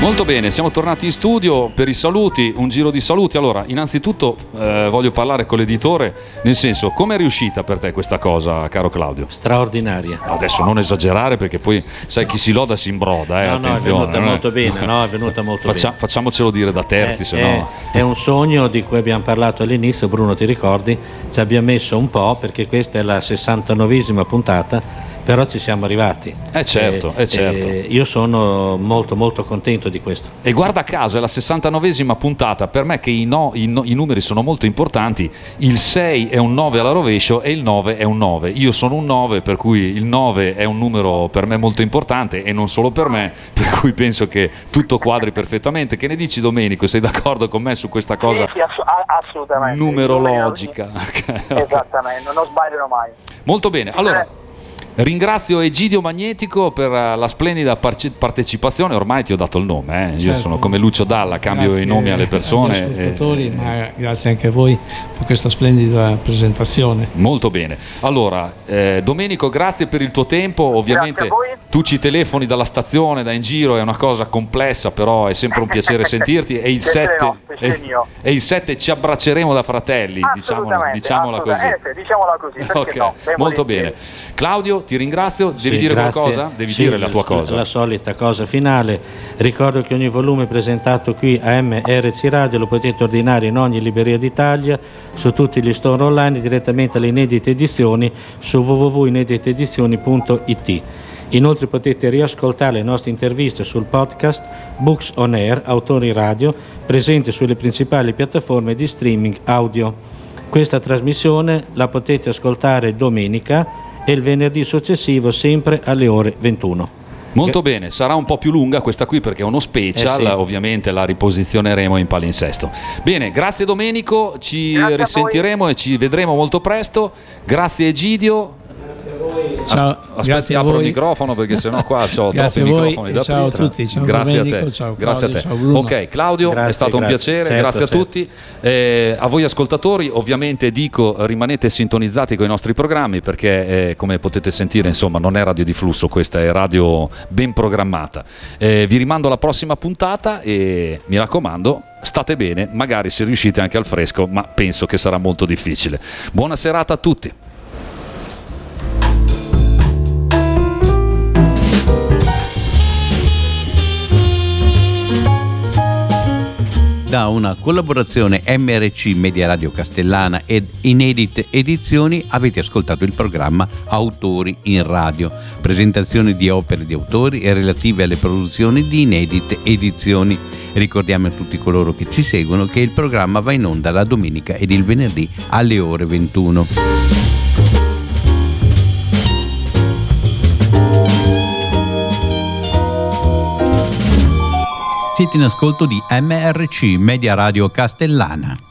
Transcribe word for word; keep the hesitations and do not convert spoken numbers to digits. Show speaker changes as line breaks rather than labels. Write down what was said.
Molto bene, siamo tornati in studio per i saluti, un giro di saluti. Allora, innanzitutto eh, voglio parlare con l'editore, nel senso, come è riuscita per te questa cosa, caro Claudio?
Straordinaria.
Adesso non esagerare, perché poi sai chi si loda si imbroda, eh,
no,
attenzione.
No, è venuta
non
molto
è...
bene, no, è venuta molto
Faccia,
bene.
Facciamocelo dire da terzi,
è,
se no...
È, è un sogno di cui abbiamo parlato all'inizio, Bruno, ti ricordi? Ci abbiamo messo un po', perché questa è la sessantanovesima puntata, però ci siamo arrivati.
Eh certo,
eh,
eh certo.
Eh, io sono molto molto contento di questo.
E guarda caso, è la sessantanovesima puntata, per me che i, no, i, no, i numeri sono molto importanti. Il sei è un nove alla rovescio e il nove è un nove. Io sono un nove, per cui il nove è un numero per me molto importante, e non solo per me, per cui penso che tutto quadri perfettamente. Che ne dici, Domenico? Sei d'accordo con me su questa cosa?
Sì, sì, ass- assolutamente.
Numerologica.
Esattamente, non sbaglierò mai.
Molto bene, allora... Ringrazio Egidio Magnetico per la splendida parce- partecipazione. Ormai ti ho dato il nome, eh? Io certo. sono come Lucio Dalla, cambio grazie i nomi alle persone.
Agli ascoltatori, e... ma grazie anche a voi per questa splendida presentazione.
Molto bene. Allora, eh, Domenico, grazie per il tuo tempo. Ovviamente tu ci telefoni dalla stazione, da in giro, è una cosa complessa, però è sempre un piacere sentirti. E il sette e, e il sette ci abbracceremo da fratelli, diciamola, diciamola così.
Eh, sì, diciamola così.
Ok,
no?
molto bene. Claudio, ti ringrazio, devi
sì,
dire
grazie.
qualcosa? Devi
sì,
dire la tua cosa.
La solita cosa finale. Ricordo che ogni volume presentato qui a M R C Radio lo potete ordinare in ogni libreria d'Italia, su tutti gli store online, direttamente alle inedite edizioni su w w w punto inedite edizioni punto i t. Inoltre potete riascoltare le nostre interviste sul podcast Books on Air, Autori Radio, presente sulle principali piattaforme di streaming audio. Questa trasmissione la potete ascoltare domenica e il venerdì successivo sempre alle ore ventuno.
Molto bene, sarà un po' più lunga questa qui perché è uno special, eh sì. Ovviamente la riposizioneremo in palinsesto. Bene, grazie Domenico, ci
grazie
risentiremo e ci vedremo molto presto. Grazie Egidio.
Grazie a voi.
As-
ciao,
aspetti, apro il microfono perché sennò qua ho troppi microfoni da
ciao a tutti, ciao
grazie
Domenico,
a te.
Ciao
grazie
Claudio,
a te.
Ciao Bruno.
Ok, Claudio,
grazie,
è stato
grazie.
un piacere,
certo,
grazie
certo.
a tutti. Eh, a voi ascoltatori, ovviamente dico, rimanete sintonizzati con i nostri programmi perché eh, come potete sentire, insomma, non è radio di flusso, questa è radio ben programmata. Eh, vi rimando alla prossima puntata e mi raccomando, state bene, magari se riuscite anche al fresco, ma penso che sarà molto difficile. Buona serata a tutti.
Da una collaborazione M R C Media Radio Castellana ed Inedit Edizioni avete ascoltato il programma Autori in Radio, presentazione di opere di autori e relative alle produzioni di Inedit Edizioni. Ricordiamo a tutti coloro che ci seguono che il programma va in onda la domenica ed il venerdì alle ore ventuno. Siete in ascolto di M R C Media Radio Castellana.